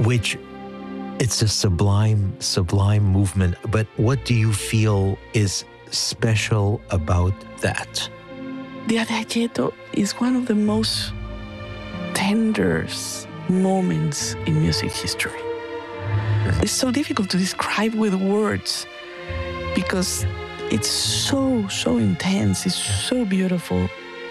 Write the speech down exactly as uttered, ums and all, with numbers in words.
which it's a sublime, sublime movement. But what do you feel is special about that? The Adagietto is one of the most tender moments in music history. It's so difficult to describe with words because it's so, so intense, it's so beautiful.